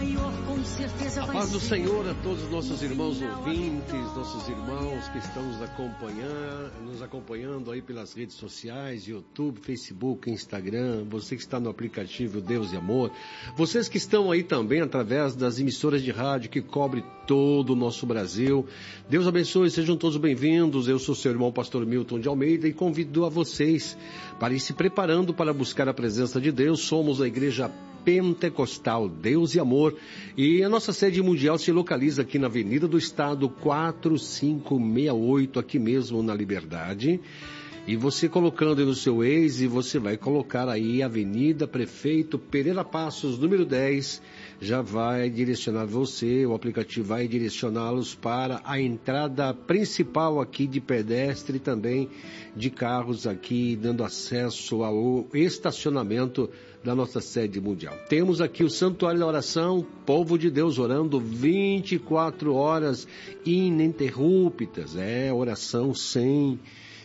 maior, com certeza A vai paz do ser. Senhor a todos os nossos irmãos ouvintes, nossos irmãos que estão nos acompanhando aí pelas redes sociais, YouTube, Facebook, Instagram, você que está no aplicativo Deus e Amor, vocês que estão aí também através das emissoras de rádio que cobre todo o nosso Brasil. Deus abençoe, sejam todos bem-vindos. Eu sou seu irmão pastor Milton de Almeida e convido a vocês para ir se preparando para buscar a presença de Deus. Somos a Igreja Pentecostal Deus e Amor, e a nossa sede mundial se localiza aqui na Avenida do Estado 4568, aqui mesmo na Liberdade. E você colocando aí no seu Waze, você vai colocar aí Avenida Prefeito Pereira Passos, número 10, já vai direcionar você, o aplicativo vai direcioná-los para a entrada principal aqui de pedestre e também de carros aqui, dando acesso ao estacionamento da nossa sede mundial. Temos aqui o Santuário da Oração, povo de Deus orando 24 horas ininterruptas, oração sem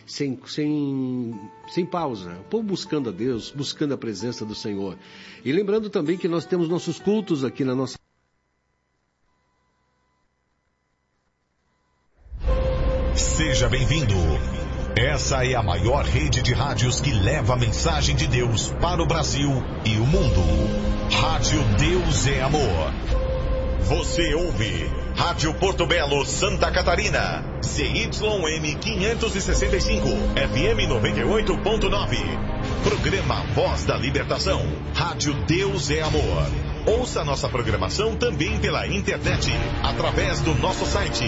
pausa, o povo buscando a Deus, buscando a presença do Senhor. E lembrando também que nós temos nossos cultos aqui na nossa... Seja bem-vindo. Essa é a maior rede de rádios que leva a mensagem de Deus para o Brasil e o mundo. Rádio Deus é Amor. Você ouve Rádio Porto Belo, Santa Catarina, CYM 565, FM 98.9. Programa Voz da Libertação, Rádio Deus é Amor. Ouça nossa programação também pela internet, através do nosso site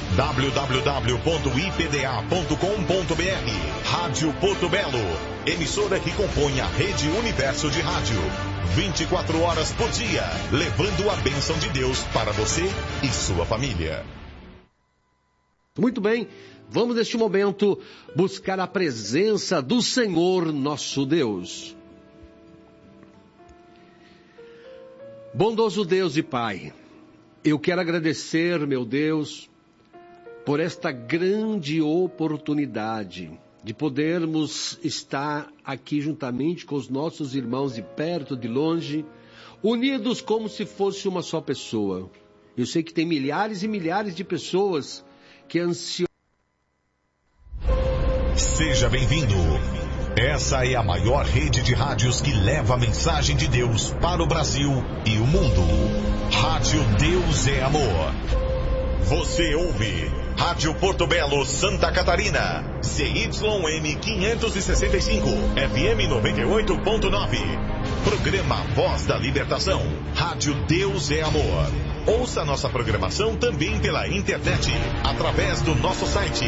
www.ipda.com.br. Rádio Porto Belo, emissora que compõe a Rede Universo de Rádio. 24 horas por dia, levando a bênção de Deus para você e sua família. Muito bem, vamos neste momento buscar a presença do Senhor nosso Deus. Bondoso Deus e Pai, eu quero agradecer, meu Deus, por esta grande oportunidade de podermos estar aqui juntamente com os nossos irmãos de perto, de longe, unidos como se fosse uma só pessoa. Eu sei que tem milhares e milhares de pessoas que ansiam. Seja bem-vindo. Essa é a maior rede de rádios que leva a mensagem de Deus para o Brasil e o mundo. Rádio Deus é Amor. Você ouve Rádio Porto Belo, Santa Catarina, CYM 565, FM 98.9. Programa Voz da Libertação, Rádio Deus é Amor. Ouça nossa programação também pela internet, através do nosso site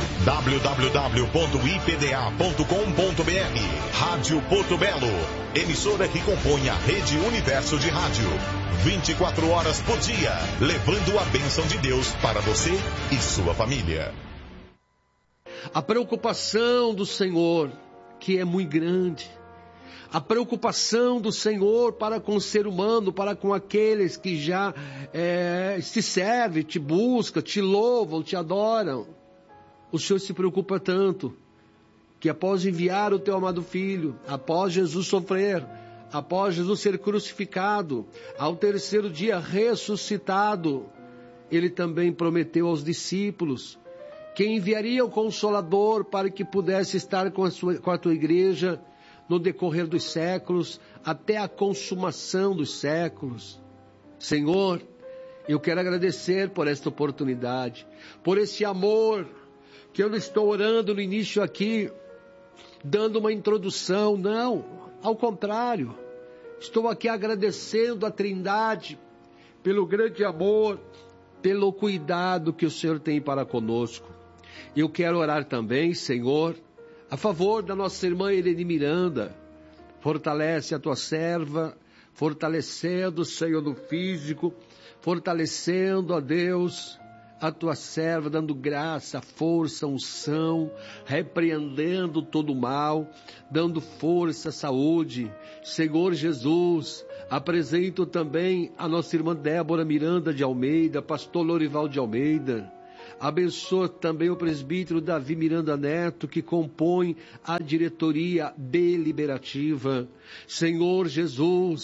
www.ipda.com.br. Rádio Porto Belo, emissora que compõe a Rede Universo de Rádio. 24 horas por dia, levando a bênção de Deus para você e sua família. A preocupação do Senhor, que é muito grande. A preocupação do Senhor para com o ser humano, para com aqueles que já te servem, te buscam, te louvam, te adoram. O Senhor se preocupa tanto que após enviar o teu amado Filho, após Jesus sofrer, após Jesus ser crucificado, ao terceiro dia ressuscitado, Ele também prometeu aos discípulos que enviaria o Consolador para que pudesse estar com a tua igreja no decorrer dos séculos, até a consumação dos séculos. Senhor, eu quero agradecer por esta oportunidade, por esse amor, que eu não estou orando no início aqui, dando uma introdução, não, ao contrário, estou aqui agradecendo a Trindade, pelo grande amor, pelo cuidado que o Senhor tem para conosco. Eu quero orar também, Senhor, a favor da nossa irmã Irene Miranda. Fortalece a tua serva, fortalecendo, Senhor, no físico, fortalecendo, ó Deus, a tua serva, dando graça, força, unção, repreendendo todo o mal, dando força, saúde. Senhor Jesus, apresento também a nossa irmã Débora Miranda de Almeida, pastor Lorival de Almeida. Abençoa também o presbítero Davi Miranda Neto, que compõe a diretoria deliberativa. Senhor Jesus,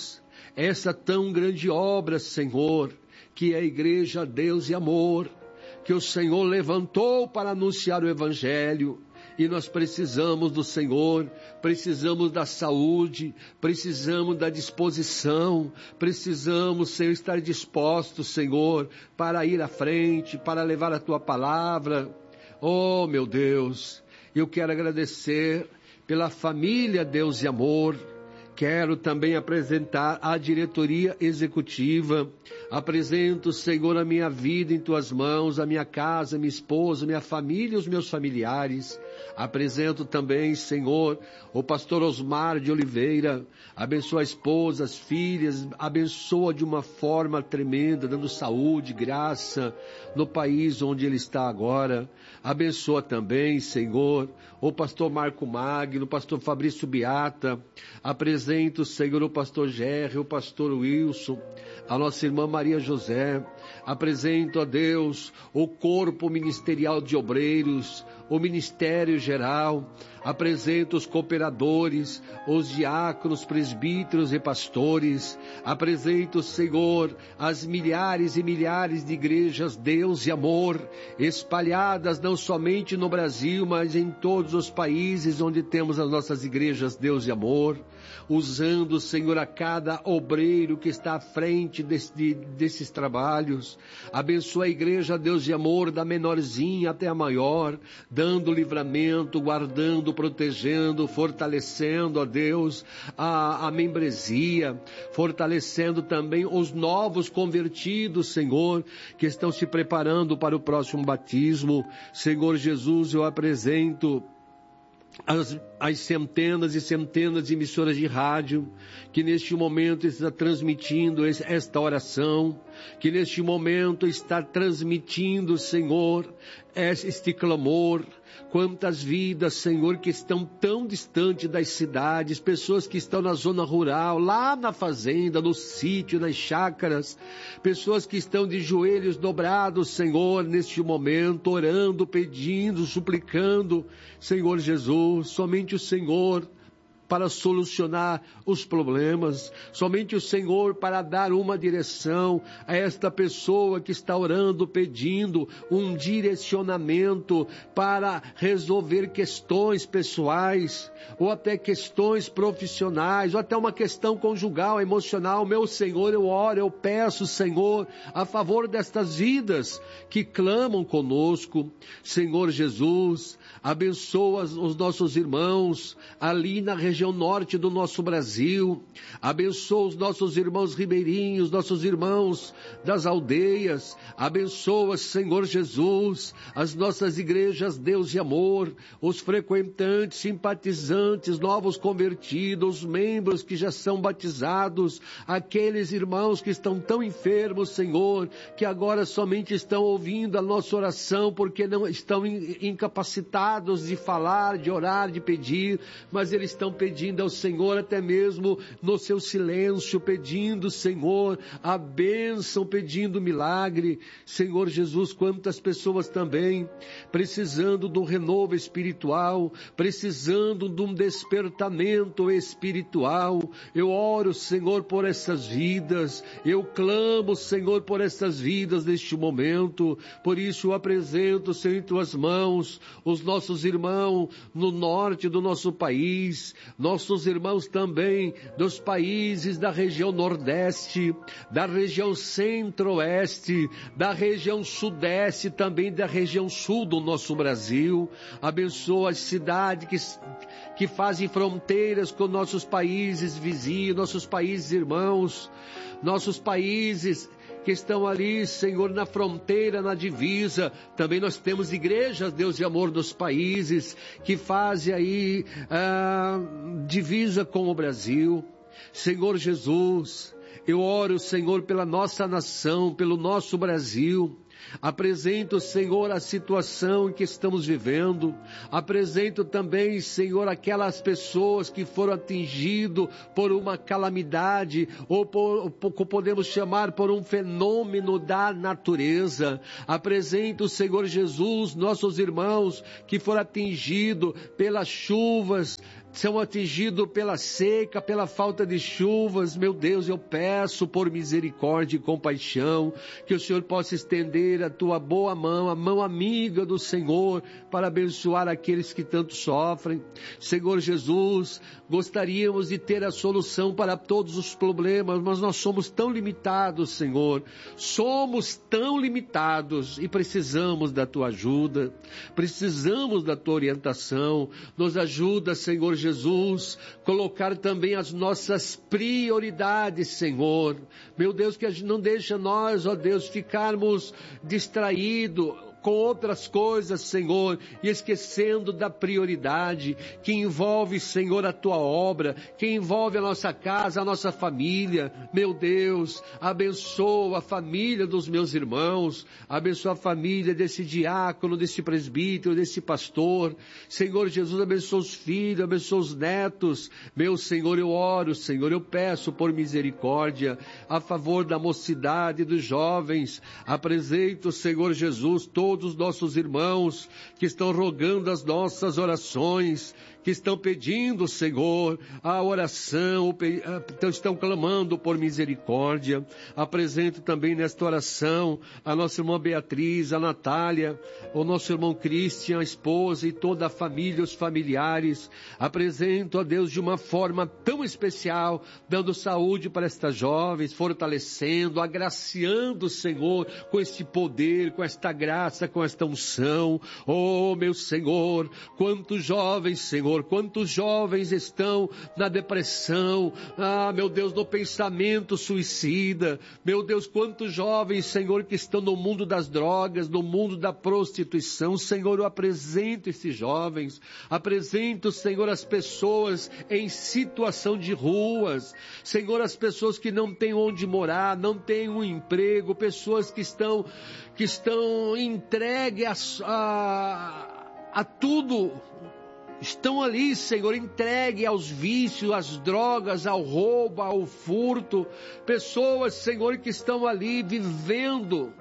essa tão grande obra, Senhor, que é a Igreja Deus e Amor, que o Senhor levantou para anunciar o Evangelho. E nós precisamos do Senhor, precisamos da saúde, precisamos da disposição, precisamos, Senhor, estar dispostos, Senhor, para ir à frente, para levar a Tua palavra. Oh, meu Deus, eu quero agradecer pela família Deus e Amor. Quero também apresentar a diretoria executiva. Apresento, Senhor, a minha vida em Tuas mãos, a minha casa, minha esposa, minha família e os meus familiares. Apresento também, Senhor, o pastor Osmar de Oliveira. Abençoa a esposa, as filhas, abençoa de uma forma tremenda, dando saúde, graça no país onde ele está agora. Abençoa também, Senhor, o pastor Marco Magno, o pastor Fabrício Beata. Apresento, Senhor, o pastor Gerry, o pastor Wilson, a nossa irmã Maria José. Apresento a Deus o corpo ministerial de obreiros, o ministério geral. Apresento os cooperadores, os diáconos, presbíteros e pastores. Apresento, Senhor, as milhares e milhares de igrejas Deus e Amor, espalhadas não somente no Brasil, mas em todos os países onde temos as nossas igrejas Deus e Amor. Usando, Senhor, a cada obreiro que está à frente desses trabalhos. Abençoa a igreja Deus e Amor, da menorzinha até a maior, dando livramento, guardando, protegendo, fortalecendo, ó Deus, a membresia, fortalecendo também os novos convertidos, Senhor, que estão se preparando para o próximo batismo. Senhor Jesus, eu apresento as centenas e centenas de emissoras de rádio que neste momento está transmitindo esta oração, que neste momento está transmitindo, Senhor, este clamor. Quantas vidas, Senhor, que estão tão distante das cidades, pessoas que estão na zona rural, lá na fazenda, no sítio, nas chácaras, pessoas que estão de joelhos dobrados, Senhor, neste momento, orando, pedindo, suplicando, Senhor Jesus, somente o Senhor para solucionar os problemas, somente o Senhor para dar uma direção a esta pessoa que está orando, pedindo um direcionamento para resolver questões pessoais, ou até questões profissionais, ou até uma questão conjugal, emocional. Meu Senhor, eu oro, eu peço, Senhor, a favor destas vidas que clamam conosco. Senhor Jesus, abençoa os nossos irmãos ali na região norte do nosso Brasil. Abençoa os nossos irmãos ribeirinhos, nossos irmãos das aldeias. Abençoa, Senhor Jesus, as nossas igrejas Deus e Amor, os frequentantes, simpatizantes, novos convertidos, membros que já são batizados, aqueles irmãos que estão tão enfermos, Senhor, que agora somente estão ouvindo a nossa oração porque não estão incapacitados de falar, de orar, de pedir, mas eles estão pedindo ao Senhor até mesmo no seu silêncio, pedindo, Senhor, a bênção, pedindo milagre. Senhor Jesus, quantas pessoas também precisando de um renovo espiritual, precisando de um despertamento espiritual. Eu oro, Senhor, por essas vidas, eu clamo, Senhor, por essas vidas neste momento. Por isso eu apresento, Senhor, em Tuas mãos os nossos irmãos no norte do nosso país, nossos irmãos também dos países da região nordeste, da região centro-oeste, da região sudeste, também da região sul do nosso Brasil. Abençoa as cidades que fazem fronteiras com nossos países vizinhos, nossos países irmãos, nossos países que estão ali, Senhor, na fronteira, na divisa. Também nós temos igrejas, Deus e Amor, nos países que fazem aí divisa com o Brasil. Senhor Jesus, eu oro, Senhor, pela nossa nação, pelo nosso Brasil. Apresento, Senhor, a situação em que estamos vivendo. Apresento também, Senhor, aquelas pessoas que foram atingidas por uma calamidade, ou podemos chamar por um fenômeno da natureza. Apresento, Senhor Jesus, nossos irmãos que foram atingidos pelas chuvas são atingidos pela seca, pela falta de chuvas. Meu Deus, eu peço por misericórdia e compaixão, que o Senhor possa estender a tua boa mão, a mão amiga do Senhor, para abençoar aqueles que tanto sofrem. Senhor Jesus, gostaríamos de ter a solução para todos os problemas, mas nós somos tão limitados, Senhor. Somos tão limitados e precisamos da tua ajuda, precisamos da tua orientação. Nos ajuda, Senhor Jesus, colocar também as nossas prioridades, Senhor. Meu Deus, que não deixa nós, ó Deus, ficarmos distraídos com outras coisas, Senhor, e esquecendo da prioridade que envolve, Senhor, a tua obra, que envolve a nossa casa, a nossa família. Meu Deus, abençoa a família dos meus irmãos, abençoa a família desse diácono, desse presbítero, desse pastor. Senhor Jesus, abençoa os filhos, abençoa os netos. Meu Senhor, eu oro, Senhor, eu peço por misericórdia a favor da mocidade, dos jovens. Apresento, Senhor Jesus, todos os nossos irmãos que estão rogando as nossas orações, que estão pedindo, Senhor, a oração, estão clamando por misericórdia. Apresento também nesta oração a nossa irmã Beatriz, a Natália, o nosso irmão Cristian, a esposa e toda a família, os familiares. Apresento a Deus de uma forma tão especial, dando saúde para estas jovens, fortalecendo, agraciando, Senhor, com este poder, com esta graça, com esta unção. Oh, meu Senhor, quantos jovens, Senhor, quantos jovens estão na depressão, meu Deus, no pensamento suicida. Meu Deus, quantos jovens, Senhor, que estão no mundo das drogas, no mundo da prostituição. Senhor, eu apresento esses jovens, apresento, Senhor, as pessoas em situação de ruas, Senhor, as pessoas que não têm onde morar, não têm um emprego, pessoas que estão entregues a tudo. Estão ali, Senhor, entregue aos vícios, às drogas, ao roubo, ao furto. Pessoas, Senhor, que estão ali vivendo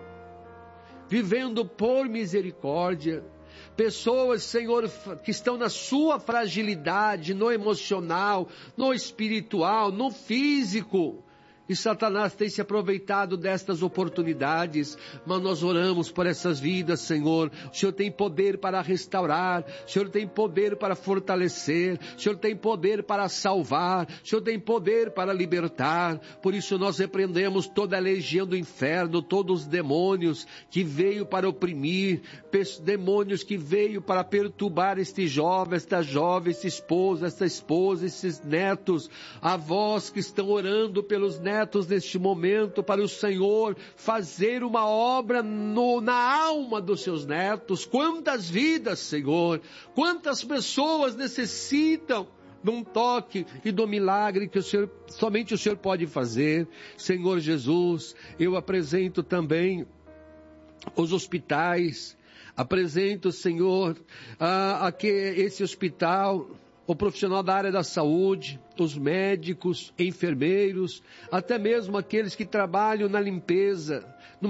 por misericórdia. Pessoas, Senhor, que estão na sua fragilidade, no emocional, no espiritual, no físico. E Satanás tem se aproveitado destas oportunidades, mas nós oramos por essas vidas, Senhor. O Senhor tem poder para restaurar, o Senhor tem poder para fortalecer, o Senhor tem poder para salvar, o Senhor tem poder para libertar. Por isso nós repreendemos toda a legião do inferno, todos os demônios que veio para oprimir, demônios que veio para perturbar este jovem, esta jovem, esta esposa, esses netos, avós que estão orando pelos netos neste momento, para o Senhor fazer uma obra na alma dos seus netos. Quantas vidas, Senhor, quantas pessoas necessitam de um toque e do milagre que somente o Senhor pode fazer. Senhor Jesus, eu apresento também os hospitais, apresento, Senhor, esse hospital, o profissional da área da saúde, os médicos, enfermeiros, até mesmo aqueles que trabalham na limpeza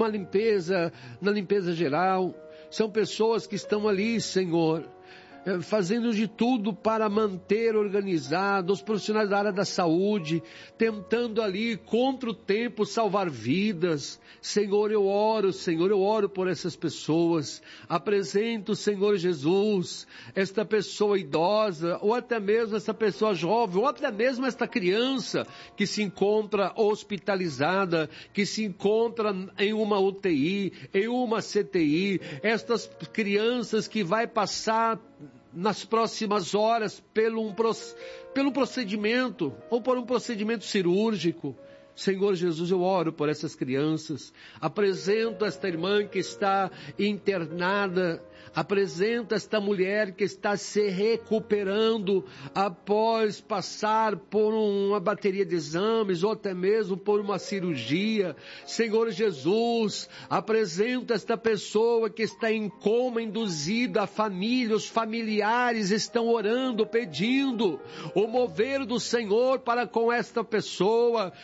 geral. São pessoas que estão ali, Senhor, fazendo de tudo para manter organizado, os profissionais da área da saúde, tentando ali, contra o tempo, salvar vidas. Senhor, eu oro por essas pessoas. Apresento, Senhor Jesus, esta pessoa idosa, ou até mesmo essa pessoa jovem, ou até mesmo esta criança que se encontra hospitalizada, que se encontra em uma UTI, em uma CTI, estas crianças que vai passar nas próximas horas pelo procedimento, ou por um procedimento cirúrgico. Senhor Jesus, eu oro por essas crianças. Apresento esta irmã que está internada. Apresento esta mulher que está se recuperando após passar por uma bateria de exames ou até mesmo por uma cirurgia. Senhor Jesus, apresento esta pessoa que está em coma induzido. A família, os familiares estão orando, pedindo o mover do Senhor para com esta pessoa. Senhor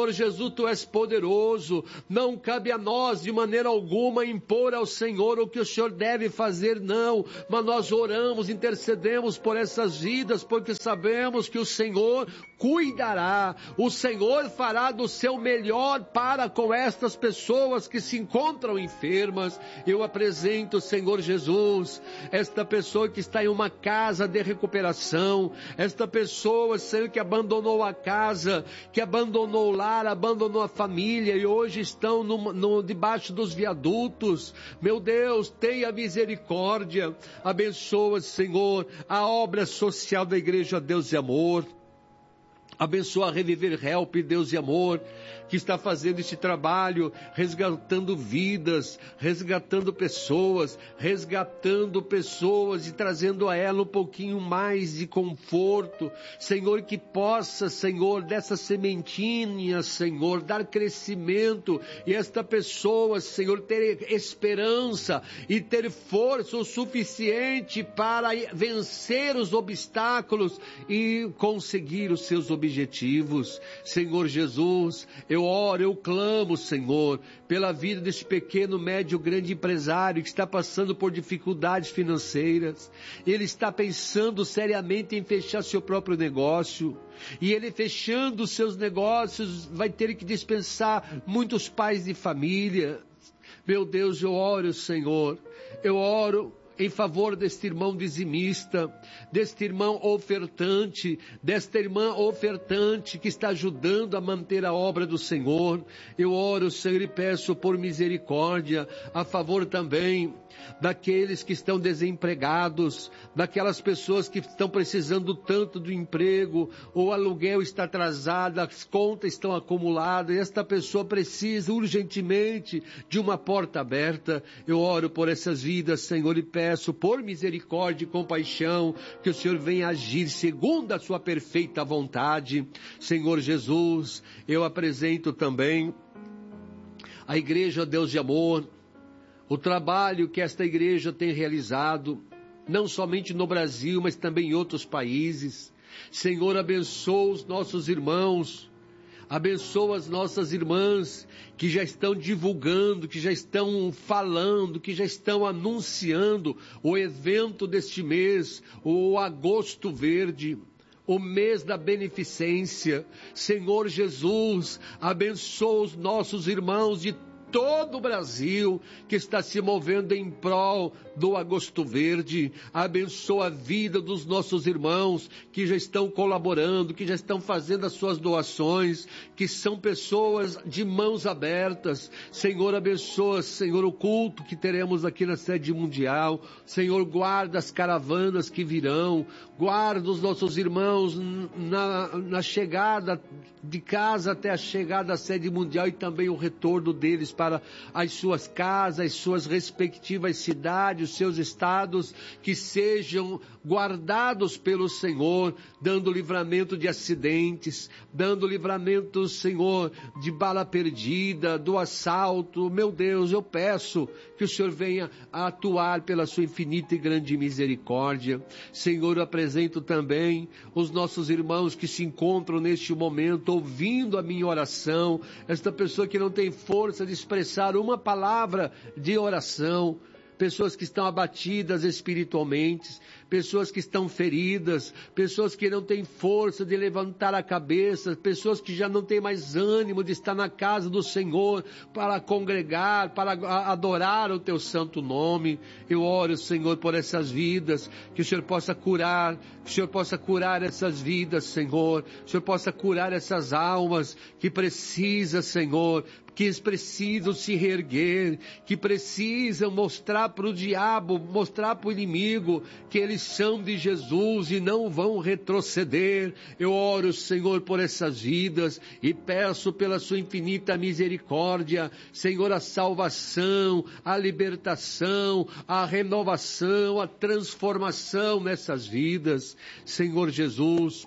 Senhor Jesus, Tu és poderoso. Não cabe a nós, de maneira alguma, impor ao Senhor o que o Senhor deve fazer, não. Mas nós oramos, intercedemos por essas vidas, porque sabemos que o Senhor cuidará. O Senhor fará do seu melhor para com estas pessoas que se encontram enfermas. Eu apresento, Senhor Jesus, esta pessoa que está em uma casa de recuperação, esta pessoa, Senhor, que abandonou a casa, que abandonou o lar, abandonou a família e hoje estão debaixo dos viadutos. Meu Deus, tenha misericórdia. Abençoa, Senhor, a obra social da Igreja Deus e Amor. Abençoa a Reviver Help, Deus e Amor, que está fazendo esse trabalho, resgatando vidas, resgatando pessoas e trazendo a ela um pouquinho mais de conforto. Senhor, que possa, Senhor, dessa sementinha, Senhor, dar crescimento e esta pessoa, Senhor, ter esperança e ter força o suficiente para vencer os obstáculos e conseguir os seus objetivos. Senhor Jesus, eu oro, eu clamo, Senhor, pela vida desse pequeno, médio, grande empresário que está passando por dificuldades financeiras. Ele está pensando seriamente em fechar seu próprio negócio. E ele fechando seus negócios vai ter que dispensar muitos pais de família. Meu Deus, eu oro, Senhor, eu oro em favor deste irmão dizimista, deste irmão ofertante, desta irmã ofertante que está ajudando a manter a obra do Senhor. Eu oro, Senhor, e peço por misericórdia a favor também daqueles que estão desempregados, daquelas pessoas que estão precisando tanto do emprego, o aluguel está atrasado, as contas estão acumuladas, e esta pessoa precisa urgentemente de uma porta aberta. Eu oro por essas vidas, Senhor, e peço por misericórdia e compaixão que o Senhor venha agir segundo a sua perfeita vontade. Senhor Jesus, eu apresento também a Igreja Deus de Amor, o trabalho que esta igreja tem realizado, não somente no Brasil, mas também em outros países. Senhor, abençoa os nossos irmãos, abençoa as nossas irmãs que já estão divulgando, que já estão falando, que já estão anunciando o evento deste mês, o Agosto Verde, o mês da beneficência. Senhor Jesus, abençoa os nossos irmãos de todo o Brasil que está se movendo em prol do Agosto Verde. Abençoa a vida dos nossos irmãos que já estão colaborando, que já estão fazendo as suas doações, que são pessoas de mãos abertas. Senhor, abençoa, Senhor, o culto que teremos aqui na sede mundial. Senhor, guarda as caravanas que virão, guarda os nossos irmãos na chegada de casa até a chegada à sede mundial e também o retorno deles para as suas casas, as suas respectivas cidades, os seus estados, que sejam guardados pelo Senhor, dando livramento de acidentes, dando livramento, Senhor, de bala perdida, do assalto. Meu Deus, eu peço que o Senhor venha a atuar pela sua infinita e grande misericórdia. Senhor, eu apresento também os nossos irmãos que se encontram neste momento ouvindo a minha oração, esta pessoa que não tem força de expressar uma palavra de oração, pessoas que estão abatidas espiritualmente, pessoas que estão feridas, pessoas que não têm força de levantar a cabeça, pessoas que já não têm mais ânimo de estar na casa do Senhor para congregar, para adorar o teu santo nome. Eu oro, Senhor, por essas vidas, que o Senhor possa curar, que o Senhor possa curar essas vidas, Senhor, que o Senhor possa curar essas almas que precisam, Senhor, que precisam se reerguer, que precisam mostrar para o diabo, mostrar para o inimigo que eles são de Jesus e não vão retroceder. Eu oro, Senhor, por essas vidas e peço pela sua infinita misericórdia, Senhor, a salvação, a libertação, a renovação, a transformação nessas vidas. Senhor Jesus,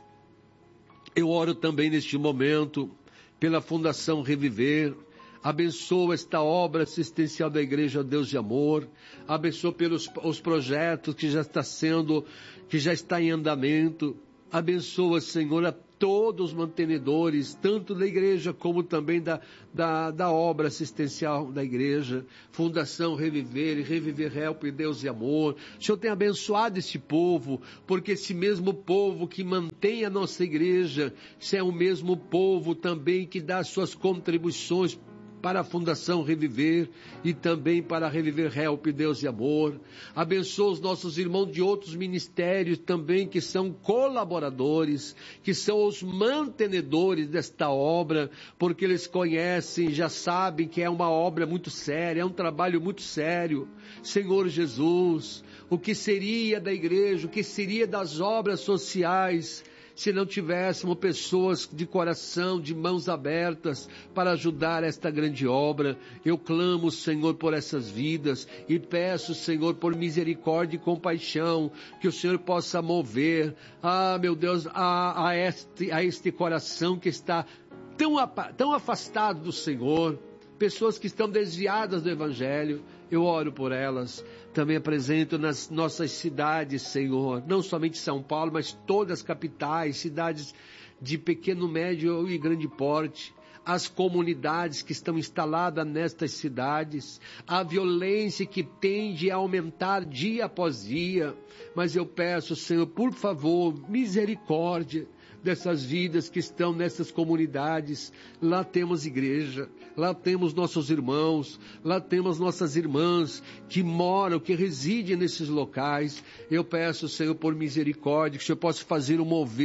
eu oro também neste momento pela Fundação Reviver. Abençoa esta obra assistencial da Igreja Deus de Amor, abençoa pelos os projetos que já está em andamento, abençoa, Senhor, todos os mantenedores, tanto da igreja como também da obra assistencial da igreja, Fundação Reviver e Reviver Help Deus e Amor. O Senhor tem abençoado esse povo, porque esse mesmo povo que mantém a nossa igreja, é o mesmo povo também que dá suas contribuições para a Fundação Reviver e também para Reviver Help Deus e Amor. Abençoa os nossos irmãos de outros ministérios também que são colaboradores, que são os mantenedores desta obra, porque eles conhecem, já sabem que é uma obra muito séria, é um trabalho muito sério. Senhor Jesus, o que seria da igreja, o que seria das obras sociais, se não tivéssemos pessoas de coração, de mãos abertas, para ajudar esta grande obra? Eu clamo, Senhor, por essas vidas e peço, Senhor, por misericórdia e compaixão, que o Senhor possa mover, meu Deus, a este coração que está tão afastado do Senhor, pessoas que estão desviadas do Evangelho. Eu oro por elas. Também apresento nas nossas cidades, Senhor, não somente São Paulo, mas todas as capitais, cidades de pequeno, médio e grande porte, as comunidades que estão instaladas nestas cidades, a violência que tende a aumentar dia após dia. Mas eu peço, Senhor, por favor, misericórdia dessas vidas que estão nessas comunidades. Lá temos igreja, lá temos nossos irmãos, lá temos nossas irmãs que moram, que residem nesses locais. Eu peço, Senhor, por misericórdia, que o Senhor possa fazer um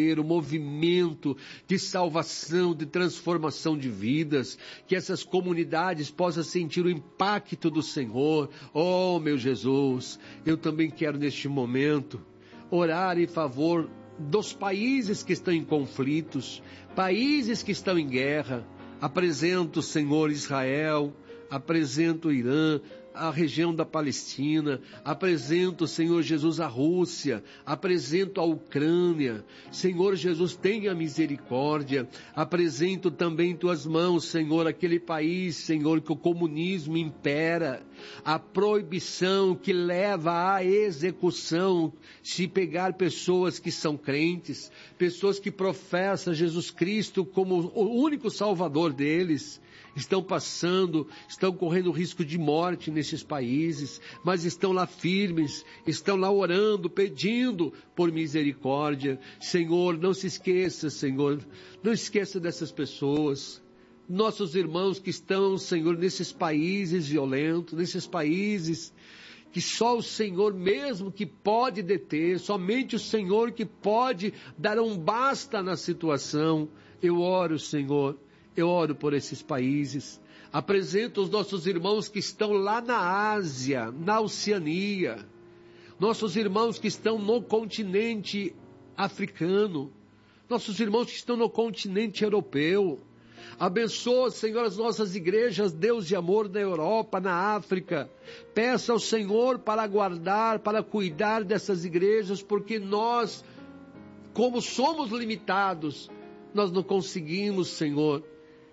movimento de salvação, de transformação de vidas, que essas comunidades possam sentir o impacto do Senhor. Oh, meu Jesus, eu também quero neste momento orar em favor dos países que estão em conflitos, países que estão em guerra. Apresento, Senhor, Israel, apresento o Irã, a região da Palestina, apresento, Senhor Jesus, a Rússia, apresento a Ucrânia. Senhor Jesus, tenha misericórdia. Apresento também em tuas mãos, Senhor, aquele país, Senhor, que o comunismo impera, a proibição que leva à execução, se pegar pessoas que são crentes, pessoas que professam Jesus Cristo como o único salvador deles. Estão correndo risco de morte nesses países, mas estão lá firmes, estão lá orando, pedindo por misericórdia. Senhor, não se esqueça, Senhor, não esqueça dessas pessoas, nossos irmãos que estão, Senhor, nesses países violentos, nesses países que só o Senhor mesmo que pode deter, somente o Senhor que pode dar um basta na situação. Eu oro, Senhor, eu oro por esses países. Apresento os nossos irmãos que estão lá na Ásia, na Oceania, nossos irmãos que estão no continente africano, nossos irmãos que estão no continente europeu. Abençoa, Senhor, as nossas igrejas, Deus de amor, na Europa, na África. Peça ao Senhor para guardar, para cuidar dessas igrejas, porque nós, como somos limitados, nós não conseguimos, Senhor,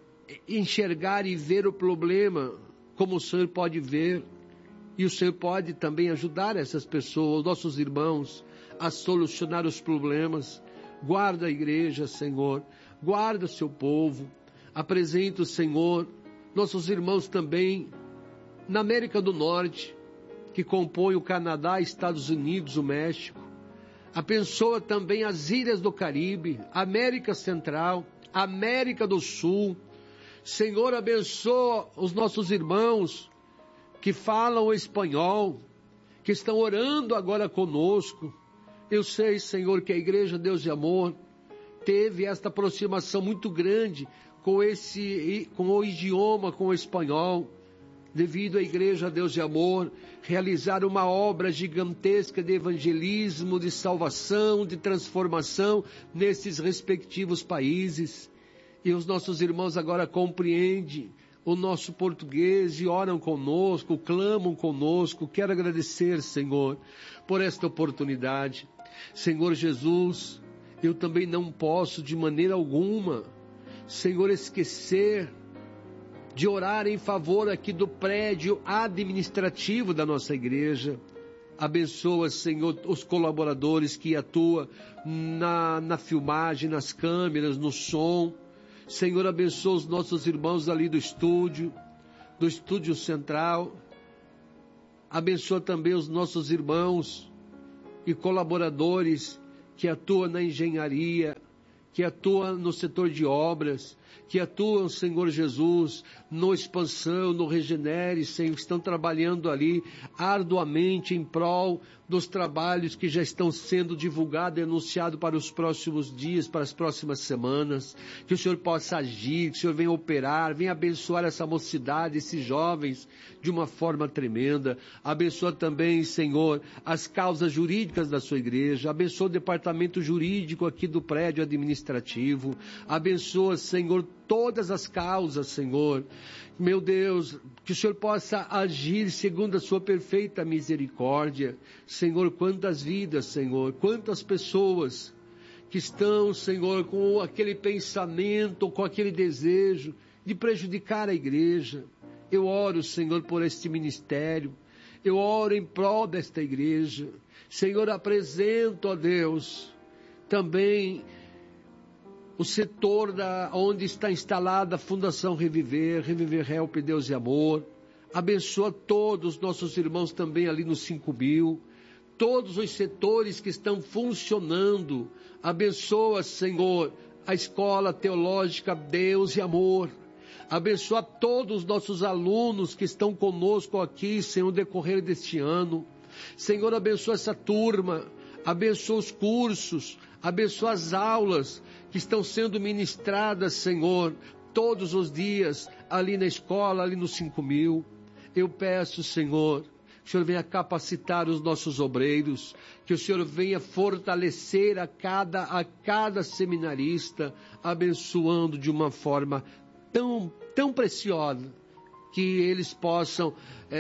enxergar e ver o problema como o Senhor pode ver. E o Senhor pode também ajudar essas pessoas, nossos irmãos, a solucionar os problemas. Guarda a igreja, Senhor, guarda o seu povo. Apresento, Senhor, nossos irmãos também na América do Norte, que compõem o Canadá, Estados Unidos, o México. Abençoa também as ilhas do Caribe, América Central, América do Sul. Senhor, abençoa os nossos irmãos que falam espanhol, que estão orando agora conosco. Eu sei, Senhor, que a Igreja Deus de Amor teve esta aproximação muito grande com o idioma, com o espanhol, devido à Igreja Deus de Amor realizar uma obra gigantesca de evangelismo, de salvação, de transformação nesses respectivos países. E os nossos irmãos agora compreendem o nosso português e oram conosco, clamam conosco. Quero agradecer, Senhor, por esta oportunidade. Senhor Jesus, eu também não posso de maneira alguma, Senhor, esquecer de orar em favor aqui do prédio administrativo da nossa igreja. Abençoa, Senhor, os colaboradores que atuam na filmagem, nas câmeras, no som. Senhor, abençoa os nossos irmãos ali do estúdio central. Abençoa também os nossos irmãos e colaboradores que atuam na engenharia, que atuam no setor de obras, que atuam, Senhor Jesus, no Expansão, no Regenere, Senhor, que estão trabalhando ali arduamente em prol dos trabalhos que já estão sendo divulgados e anunciados para os próximos dias, para as próximas semanas. Que o Senhor possa agir, que o Senhor venha operar, venha abençoar essa mocidade, esses jovens, de uma forma tremenda. Abençoa também, Senhor, as causas jurídicas da sua igreja. Abençoa o departamento jurídico aqui do prédio administrativo. Abençoa, Senhor, todas as causas, Senhor. Meu Deus, que o Senhor possa agir segundo a sua perfeita misericórdia. Senhor, quantas vidas, Senhor, quantas pessoas que estão, Senhor, com aquele pensamento, com aquele desejo de prejudicar a igreja. Eu oro, Senhor, por este ministério. Eu oro em prol desta igreja. Senhor, apresento a Deus também o setor onde está instalada a Fundação Reviver Help, Deus e Amor. Abençoa todos os nossos irmãos também ali no 5.000, todos os setores que estão funcionando. Abençoa, Senhor, a Escola Teológica Deus e Amor. Abençoa todos os nossos alunos que estão conosco aqui, Senhor, no decorrer deste ano. Senhor, abençoa essa turma, abençoa os cursos, abençoa as aulas que estão sendo ministradas, Senhor, todos os dias, ali na escola, ali no 5.000. Eu peço, Senhor, que o Senhor venha capacitar os nossos obreiros, que o Senhor venha fortalecer a cada seminarista, abençoando de uma forma tão preciosa, que eles possam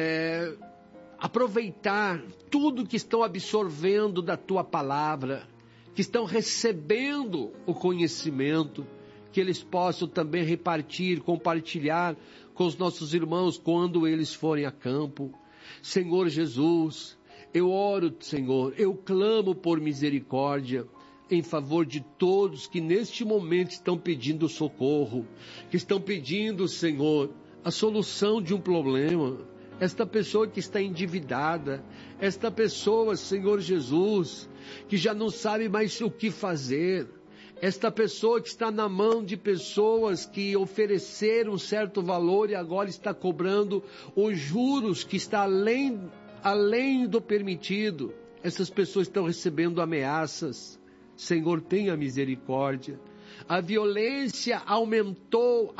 aproveitar tudo que estão absorvendo da Tua Palavra, que estão recebendo o conhecimento, que eles possam também repartir, compartilhar com os nossos irmãos quando eles forem a campo. Senhor Jesus, eu oro, Senhor, eu clamo por misericórdia em favor de todos que neste momento estão pedindo socorro, que estão pedindo, Senhor, a solução de um problema. Esta pessoa que está endividada, esta pessoa, Senhor Jesus, que já não sabe mais o que fazer, esta pessoa que está na mão de pessoas que ofereceram um certo valor e agora está cobrando os juros que está além do permitido. Essas pessoas estão recebendo ameaças. Senhor, tenha misericórdia. A violência aumentou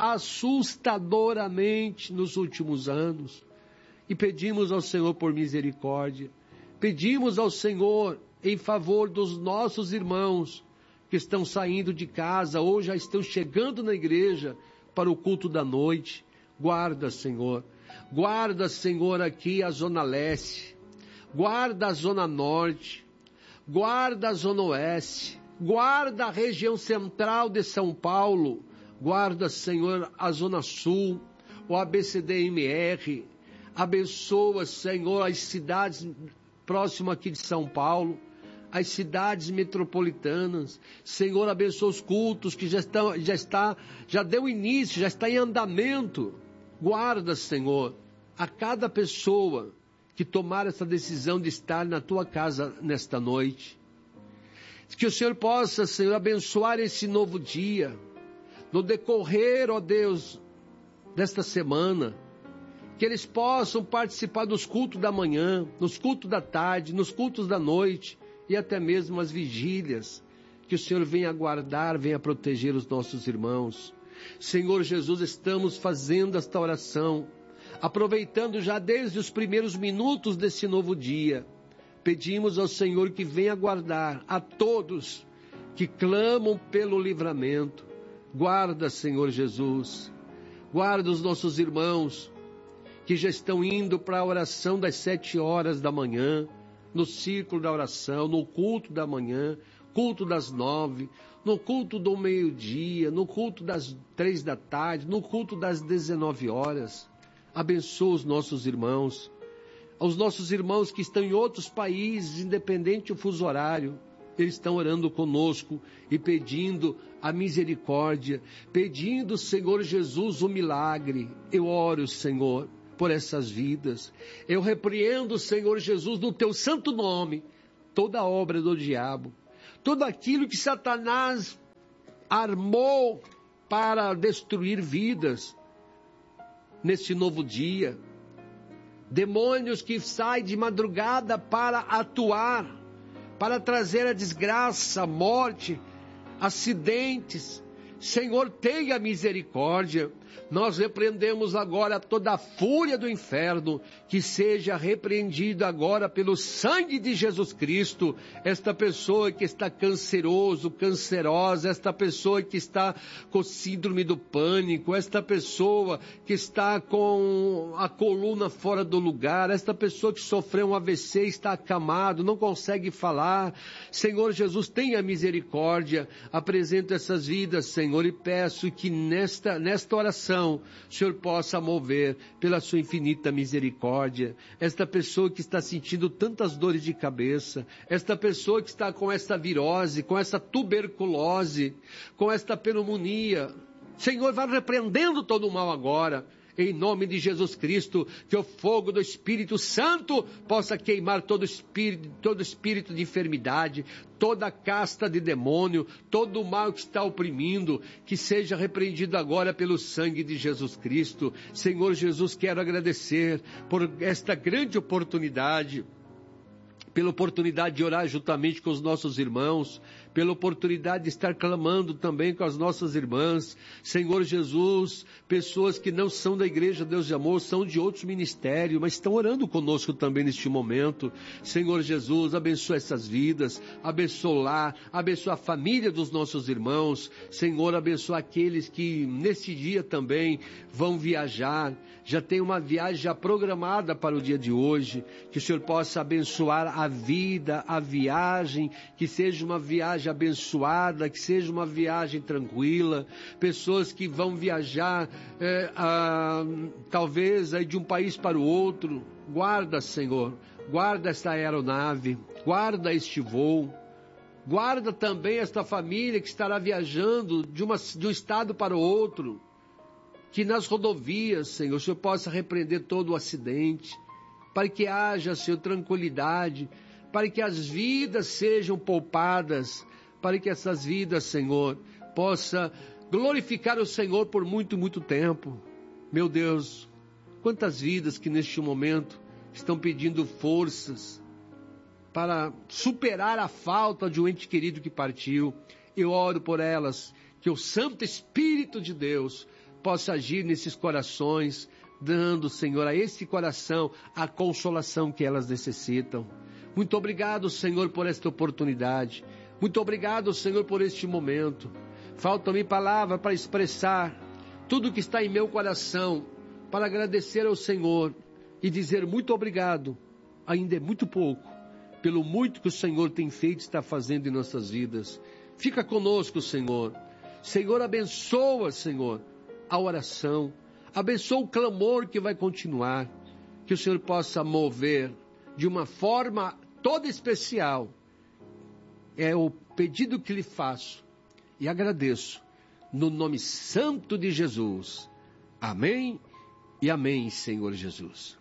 assustadoramente nos últimos anos. E pedimos ao Senhor por misericórdia. Pedimos ao Senhor em favor dos nossos irmãos que estão saindo de casa ou já estão chegando na igreja para o culto da noite. Guarda, Senhor. Guarda, Senhor, aqui a Zona Leste. Guarda a Zona Norte. Guarda a Zona Oeste. Guarda a região central de São Paulo. Guarda, Senhor, a Zona Sul, o ABCDMR. Abençoa, Senhor, as cidades próximas aqui de São Paulo, as cidades metropolitanas. Senhor, abençoa os cultos que já deu início, já está em andamento. Guarda, Senhor, a cada pessoa que tomar essa decisão de estar na tua casa nesta noite. Que o Senhor possa, Senhor, abençoar esse novo dia, no decorrer, ó Deus, desta semana, que eles possam participar dos cultos da manhã, nos cultos da tarde, nos cultos da noite e até mesmo as vigílias. Que o Senhor venha guardar, venha proteger os nossos irmãos. Senhor Jesus, estamos fazendo esta oração, aproveitando já desde os primeiros minutos desse novo dia. Pedimos ao Senhor que venha guardar a todos que clamam pelo livramento. Guarda, Senhor Jesus, guarda os nossos irmãos que já estão indo para a oração das 7 horas da manhã, no círculo da oração, no culto da manhã, culto das 9, no culto do meio-dia, no culto das 3 da tarde, no culto das 19 horas. Abençoa os nossos irmãos. aos nossos irmãos que estão em outros países, independente do fuso horário. Eles estão orando conosco e pedindo a misericórdia, pedindo, Senhor Jesus, o milagre. Eu oro, Senhor, por essas vidas. Eu repreendo, Senhor Jesus, no teu santo nome, toda obra do diabo, tudo aquilo que Satanás armou para destruir vidas neste novo dia. Demônios que saem de madrugada para atuar, para trazer a desgraça, a morte, acidentes. Senhor, tenha misericórdia. Nós repreendemos agora toda a fúria do inferno, que seja repreendida agora pelo sangue de Jesus Cristo. Esta pessoa que está canceroso, cancerosa, esta pessoa que está com síndrome do pânico, esta pessoa que está com a coluna fora do lugar, esta pessoa que sofreu um AVC, está acamado, não consegue falar. Senhor Jesus, tenha misericórdia. Apresento essas vidas, Senhor, e peço que nesta oração o Senhor possa mover pela sua infinita misericórdia. Esta pessoa que está sentindo tantas dores de cabeça, esta pessoa que está com esta virose, com essa tuberculose, com esta pneumonia, Senhor, vai repreendendo todo o mal agora. Em nome de Jesus Cristo, que o fogo do Espírito Santo possa queimar todo espírito de enfermidade, toda casta de demônio, todo o mal que está oprimindo, que seja repreendido agora pelo sangue de Jesus Cristo. Senhor Jesus, quero agradecer por esta grande oportunidade, pela oportunidade de orar juntamente com os nossos irmãos, pela oportunidade de estar clamando também com as nossas irmãs. Senhor Jesus, pessoas que não são da Igreja Deus de Amor, são de outros ministérios, mas estão orando conosco também neste momento. Senhor Jesus, abençoa essas vidas, abençoa a família dos nossos irmãos. Senhor, abençoa aqueles que neste dia também vão viajar, já tem uma viagem já programada para o dia de hoje, que o Senhor possa abençoar a vida, a viagem, que seja uma viagem abençoada, que seja uma viagem tranquila. Pessoas que vão viajar talvez aí de um país para o outro, guarda, Senhor, guarda esta aeronave, guarda este voo, guarda também esta família que estará viajando de um estado para o outro, que nas rodovias, Senhor, o Senhor possa repreender todo o acidente, para que haja, Senhor, tranquilidade, para que as vidas sejam poupadas, para que essas vidas, Senhor, possa glorificar o Senhor por muito, muito tempo. Meu Deus, quantas vidas que neste momento estão pedindo forças para superar a falta de um ente querido que partiu. Eu oro por elas, que o Santo Espírito de Deus possa agir nesses corações, dando, Senhor, a esse coração a consolação que elas necessitam. Muito obrigado, Senhor, por esta oportunidade. Muito obrigado, Senhor, por este momento. Faltam-me palavras para expressar tudo que está em meu coração, para agradecer ao Senhor e dizer muito obrigado. Ainda é muito pouco, pelo muito que o Senhor tem feito e está fazendo em nossas vidas. Fica conosco, Senhor. Senhor, abençoa, Senhor, a oração, abençoa o clamor que vai continuar, que o Senhor possa mover de uma forma toda especial. É o pedido que lhe faço e agradeço, no nome santo de Jesus. Amém e amém, Senhor Jesus.